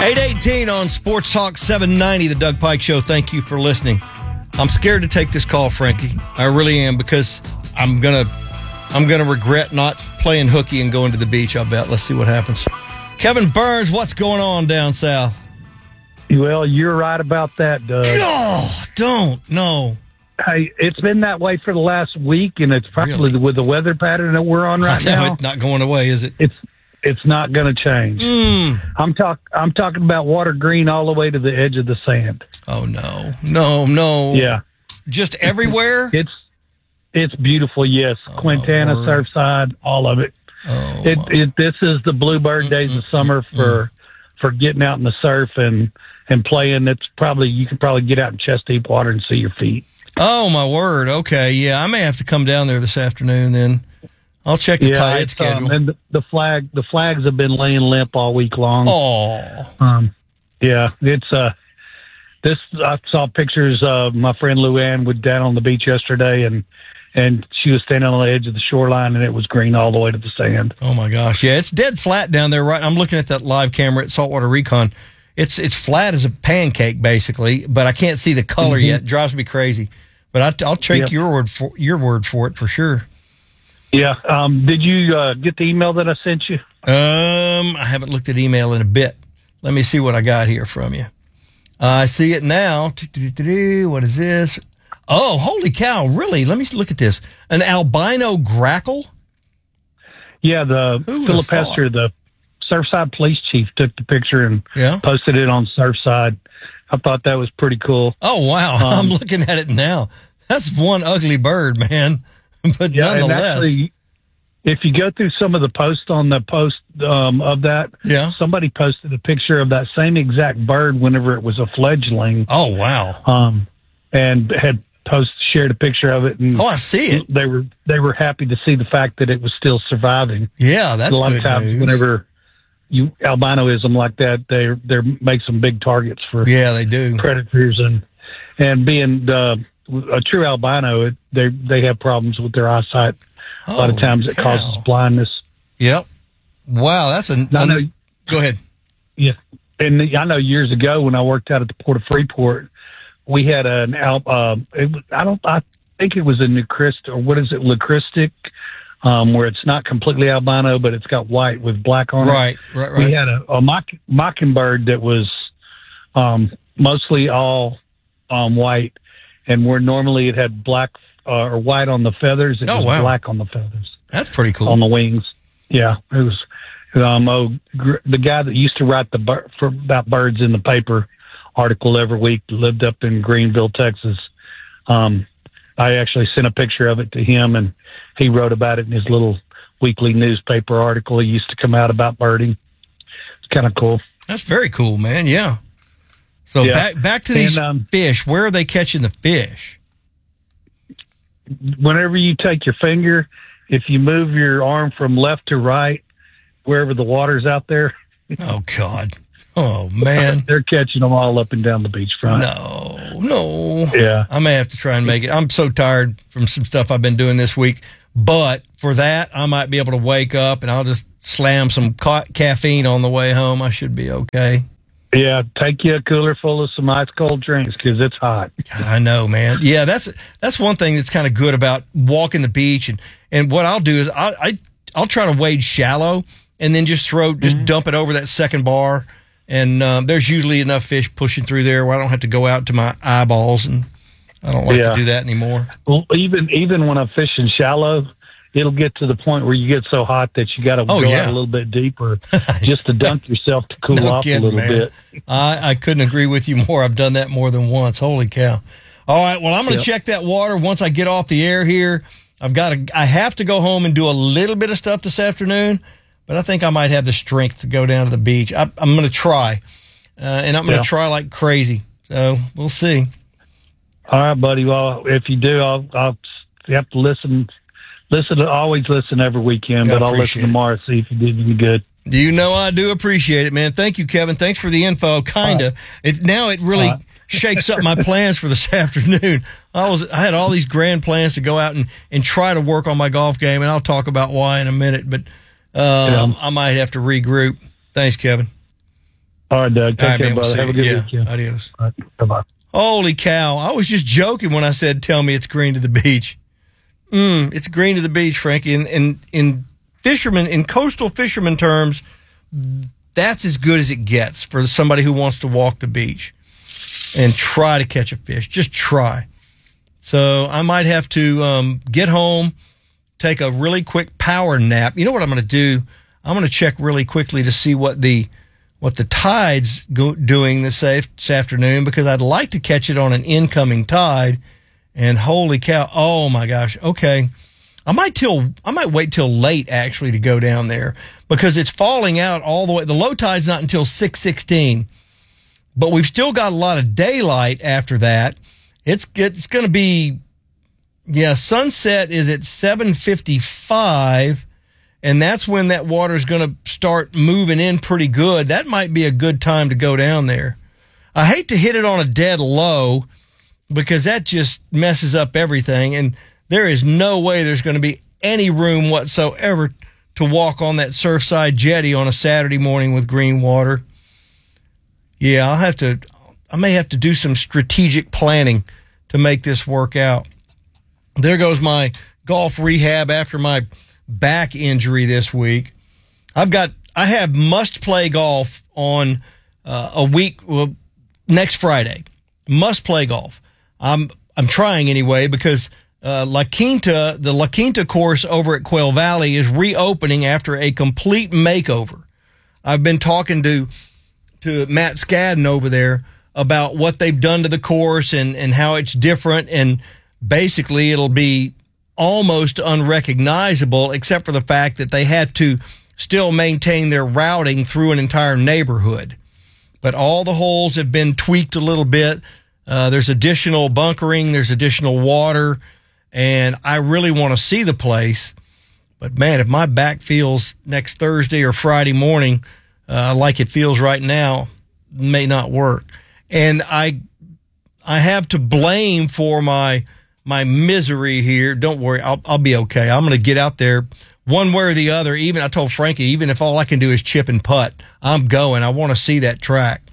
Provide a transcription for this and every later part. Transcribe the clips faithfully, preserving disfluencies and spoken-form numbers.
eight eighteen on Sports Talk seven ninety, the Doug Pike Show. Thank you for listening. I'm scared to take this call, Frankie. I really am, because I'm gonna I'm gonna regret not playing hooky and going to the beach, I'll bet. Let's see what happens. Kevin Burns, what's going on down south? Well, you're right about that, Doug. Oh, don't. No. Hey, it's been that way for the last week, and it's probably Really? with the weather pattern that we're on right I know now. it's not going away, is it? It's it's not going to change. Mm. I'm talk I'm talking about water green all the way to the edge of the sand. Oh, no. No, no. Yeah, Just everywhere? it's it's beautiful. Yes, Oh, Quintana, word. Surfside, all of it. Oh, It, it this is the bluebird days of summer for for getting out in the surf and and playing. It's probably you can probably get out in chest deep water and see your feet. oh, my word. Okay, yeah, I may have to come down there this afternoon then. I'll check the tide it's, schedule. Um, and the, the flag the flags have been laying limp all week long. Oh, Um, yeah, it's uh, this. I saw pictures of my friend Luann was down on the beach yesterday, and and she was standing on the edge of the shoreline, and it was green all the way to the sand. oh my gosh. Yeah, it's dead flat down there. Right, I'm looking at that live camera at Saltwater Recon. It's it's flat as a pancake, basically, but I can't see the color Mm-hmm. yet. It drives me crazy. But I, I'll take Yep. your word for your word for it for sure. Yeah. Um, did you uh, get the email that I sent you? Um, I haven't looked at email in a bit. Let me see what I got here from you. Uh, I see it now. What is this? Oh, holy cow! Really? Let me look at this. An albino grackle. Yeah, the Who would've Philip thought? Hester, the Surfside police chief, took the picture and Yeah. posted it on Surfside. I thought that was pretty cool. Oh wow! Um, I'm looking at it now. That's one ugly bird, man. But Yeah, and nonetheless, actually, if you go through some of the posts on the post um, of that, yeah. somebody posted a picture of that same exact bird whenever it was a fledgling, Oh wow! um, and had post shared a picture of it, and Oh, I see it. they were they were happy to see the fact that it was still surviving. Yeah, that's a lot good of times, news. whenever you albinoism like that, they they make some big targets for Yeah, they do. predators, and and being uh, a true albino, it, they they have problems with their eyesight. A lot of Holy times, it cow. causes blindness. Yep. Wow, that's a. I know, Go ahead. yeah, and I know years ago when I worked out at the Port of Freeport, we had an al. Uh, it, was- I don't. I think it was a Nucrist or what is it, Lucristic, um, where it's not completely albino, but it's got white with black on it. Right, right, We right. had a, a mock, mockingbird that was um, mostly all um, white, and where normally it had black uh, or white on the feathers, it Oh, was wow. black on the feathers, That's pretty cool. on the wings. Yeah, it was. Um, oh, gr- the guy that used to write the bir- for about birds in the paper article every week lived up in Greenville, Texas. Um, I actually sent a picture of it to him, and he wrote about it in his little weekly newspaper article. He used to come out about birding. It's kind of cool. That's very cool, man. Yeah. So Yeah. back back to these And, um, fish. Where are they catching the fish? Whenever you take your finger, if you move your arm from left to right, wherever the water's out there, Oh God. Oh man. they're catching them all up and down the beachfront. No, no. Yeah. I may have to try and make it. I'm so tired from some stuff I've been doing this week. But for that, I might be able to wake up and I'll just slam some ca- caffeine on the way home. I should be okay. Yeah, take you a cooler full of some ice cold drinks because it's hot. God, I know, man. Yeah, that's that's one thing that's kind of good about walking the beach. And, and what I'll do is I, I, I'll try to wade shallow and then just throw, just Mm-hmm. dump it over that second bar. And um, there's usually enough fish pushing through there where I don't have to go out to my eyeballs. And I don't like Yeah. to do that anymore. Well, even even when I'm fishing shallow, it'll get to the point where you get so hot that you got to Oh, go yeah. out a little bit deeper just to dunk yourself to cool No off kidding, a little man. bit. I, I couldn't agree with you more. I've done that more than once. Holy cow. All right. Well, I'm going to Yep. check that water once I get off the air here. I've got to, I have to go home and do a little bit of stuff this afternoon, but I think I might have the strength to go down to the beach. I, I'm going to try, uh, and I'm going to Yeah. try like crazy. So we'll see. All right, buddy. Well, if you do, I'll, I'll you have to listen. Listen, to, always listen every weekend, I but I'll appreciate listen tomorrow see if you did any good. You know, I do appreciate it, man. Thank you, Kevin. Thanks for the info. Kinda. It, now it really All right. shakes up my plans for this afternoon. I was, I had all these grand plans to go out and, and try to work on my golf game, and I'll talk about why in a minute, but, um, Yeah. I might have to regroup. Thanks, Kevin. All right, Doug. Take All right, care, man, we'll brother. see Have a you. good Yeah. weekend. Adios. All right, bye-bye. Holy cow. I was just joking when I said, tell me it's green to the beach. Mm, it's green to the beach, Frankie. And in, in fishermen, in coastal fisherman terms, that's as good as it gets for somebody who wants to walk the beach and try to catch a fish. Just try. So I might have to um, get home, take a really quick power nap. You know what I'm going to do? I'm going to check really quickly to see what the what the tide's go, doing this, this afternoon, because I'd like to catch it on an incoming tide. And holy cow! Oh my gosh! Okay, I might till I might wait till late actually to go down there because it's falling out all the way. The low tide's not until six sixteen, but we've still got a lot of daylight after that. It's it's going to be yeah. Sunset is at seven fifty-five. And that's when that water is going to start moving in pretty good. That might be a good time to go down there. I hate to hit it on a dead low because that just messes up everything. And there is no way there's going to be any room whatsoever to walk on that Surfside jetty on a Saturday morning with green water. Yeah, I'll have to, I may have to do some strategic planning to make this work out. There goes my golf rehab after my back injury this week. I've got, I have must play golf on uh, a week, well, next Friday. Must play golf. I'm, I'm trying anyway because uh, La Quinta, the La Quinta course over at Quail Valley is reopening after a complete makeover. I've been talking to, to Matt Scadden over there about what they've done to the course and, and how it's different. And basically it'll be almost unrecognizable, except for the fact that they had to still maintain their routing through an entire neighborhood. But all the holes have been tweaked a little bit. Uh, there's additional bunkering, there's additional water, and I really want to see the place. But man, if my back feels next Thursday or Friday morning uh, like it feels right now, it may not work. And I, I have to blame for my my misery here. Don't worry, I'll I'll be okay. I'm going to get out there one way or the other. Even I told Frankie, even if all I can do is chip and putt, I'm going. I want to see that track.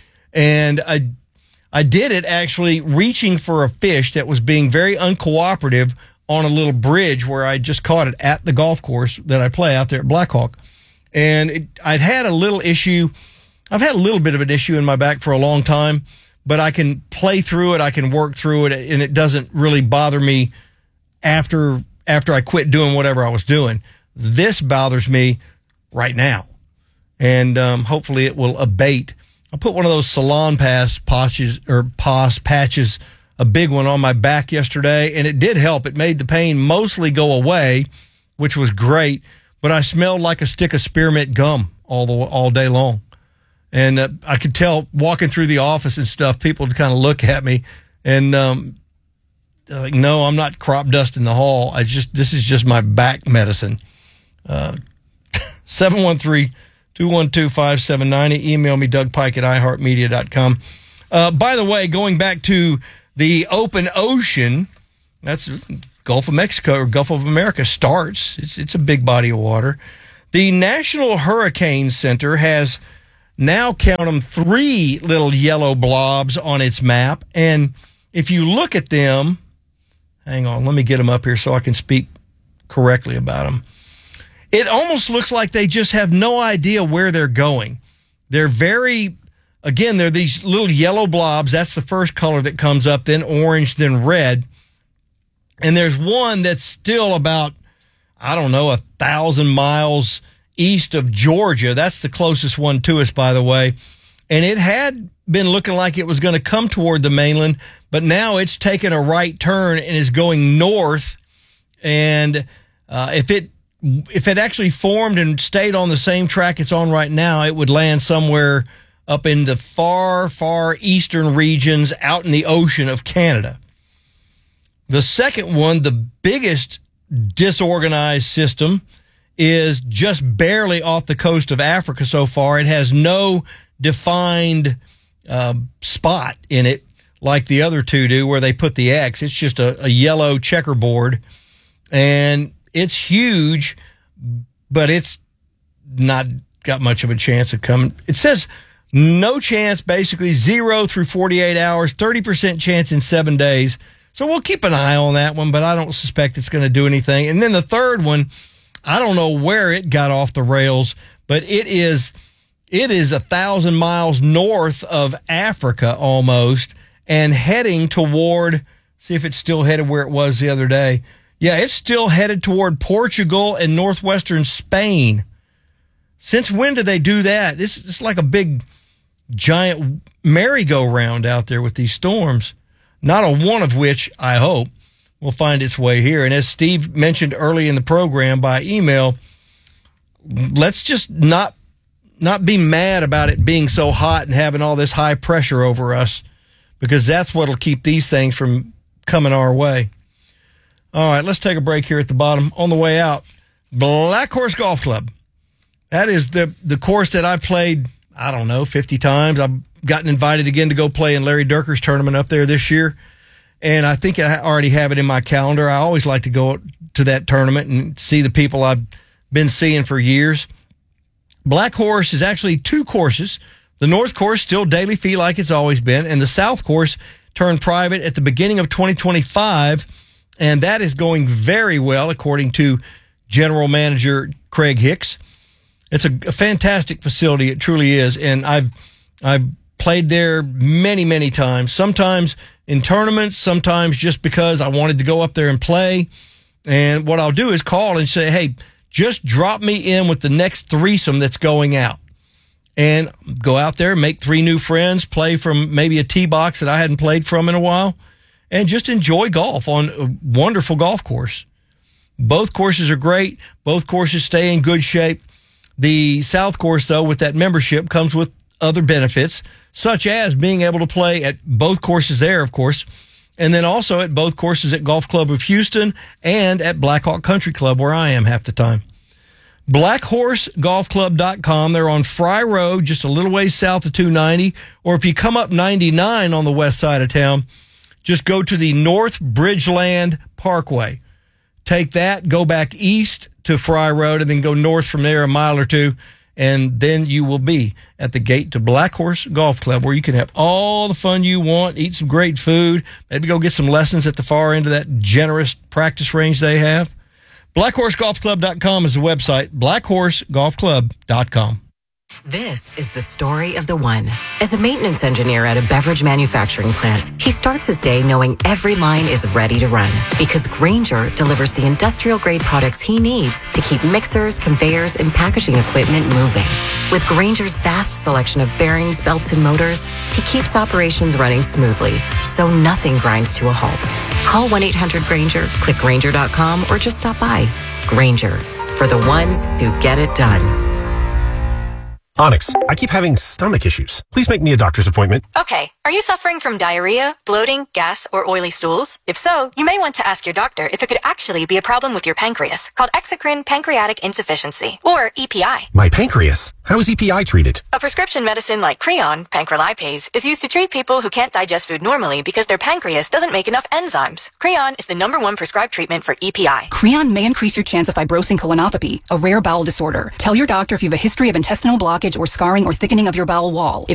And I I did it actually reaching for a fish that was being very uncooperative on a little bridge where I just caught it at the golf course that I play out there at Blackhawk. And it, I'd had a little issue. I've had a little bit of an issue in my back for a long time, but I can play through it. I can work through it, and it doesn't really bother me after after I quit doing whatever I was doing. This bothers me right now, and um, hopefully it will abate. I put one of those Salon Pass patches or Pos patches, a big one, on my back yesterday, and it did help. It made the pain mostly go away, which was great. But I smelled like a stick of spearmint gum all the all day long. And uh, I could tell walking through the office and stuff, people would kind of look at me and, um, like, no, I'm not crop dusting the hall. I just, this is just my back medicine. Uh, seven one three, two one two, five seven nine zero. Email me, Doug Pike at i heart media dot com. Uh, by the way, going back to the open ocean, that's Gulf of Mexico or Gulf of America starts. It's, it's a big body of water. The National Hurricane Center has now, count them, three little yellow blobs on its map. And if you look at them, hang on, let me get them up here so I can speak correctly about them. It almost looks like they just have no idea where they're going. They're very, again, they're these little yellow blobs. That's the first color that comes up, then orange, then red. And there's one that's still about, I don't know, a thousand miles east of Georgia. That's the closest one to us, by the way. And it had been looking like it was going to come toward the mainland, but now it's taken a right turn and is going north. And uh, if it if it actually formed and stayed on the same track it's on right now, it would land somewhere up in the far, far eastern regions out in the ocean of Canada. The second one, the biggest disorganized system, is just barely off the coast of Africa so far. It has no defined uh, spot in it like the other two do where they put the X. It's just a, a yellow checkerboard, and it's huge, but it's not got much of a chance of coming. It says No chance, basically zero through forty-eight hours, thirty percent chance in seven days. So we'll keep an eye on that one, but I don't suspect it's going to do anything. And then the third one, I don't know where it got off the rails, but it is it is a thousand miles north of Africa almost and heading toward, see if it's still headed where it was the other day. Yeah, it's still headed toward Portugal and northwestern Spain. Since when did they do that? This is like a big, giant merry-go-round out there with these storms. Not a one of which, I hope, will find its way here. And as Steve mentioned early in the program by email, let's just not not be mad about it being so hot and having all this high pressure over us, because that's what'll keep these things from coming our way. All right, let's take a break here at the bottom. On the way out, Black Horse Golf Club. That is the, the course that I've played, I don't know, fifty times. I've gotten invited again to go play in Larry Durker's tournament up there this year. And I think I already have it in my calendar. I always like to go to that tournament and see the people I've been seeing for years. Black Horse is actually two courses. The North Course, still daily fee like it's always been, and the South Course turned private at the beginning of twenty twenty-five, and that is going very well, according to General Manager Craig Hicks. It's a, a fantastic facility. It truly is, and I've I've played there many, many times, sometimes in tournaments, sometimes just because I wanted to go up there and play. And what I'll do is call and say, hey, just drop me in with the next threesome that's going out. And go out there, make three new friends, play from maybe a tee box that I hadn't played from in a while, and just enjoy golf on a wonderful golf course. Both courses are great. Both courses stay in good shape. The South Course, though, with that membership comes with other benefits, such as being able to play at both courses there, of course, and then also at both courses at Golf Club of Houston and at Blackhawk Country Club, where I am half the time. black horse golf club dot com. They're on Fry Road, just a little ways south of two ninety. Or if you come up ninety-nine on the west side of town, just go to the North Bridgeland Parkway. Take that, go back east to Fry Road, and then go north from there a mile or two, and then you will be at the gate to Black Horse Golf Club, where you can have all the fun you want, eat some great food, maybe go get some lessons at the far end of that generous practice range they have. black horse golf club dot com is the website, black horse golf club dot com. This is the story of the one. As a maintenance engineer at a beverage manufacturing plant, he starts his day knowing every line is ready to run, because Grainger delivers the industrial-grade products he needs to keep mixers, conveyors, and packaging equipment moving. With Grainger's vast selection of bearings, belts, and motors, he keeps operations running smoothly, so nothing grinds to a halt. Call one eight hundred Grainger, click Grainger dot com, or just stop by. Grainger, for the ones who get it done. Onyx, I keep having stomach issues. Please make me a doctor's appointment. Okay. Are you suffering from diarrhea, bloating, gas, or oily stools? If so, you may want to ask your doctor if it could actually be a problem with your pancreas, called exocrine pancreatic insufficiency, or E P I. My pancreas? How is E P I treated? A prescription medicine like Creon, pancrelipase, is used to treat people who can't digest food normally because their pancreas doesn't make enough enzymes. Creon is the number one prescribed treatment for E P I. Creon may increase your chance of fibrosing colonopathy, a rare bowel disorder. Tell your doctor if you have a history of intestinal blockage or scarring or thickening of your bowel wall. If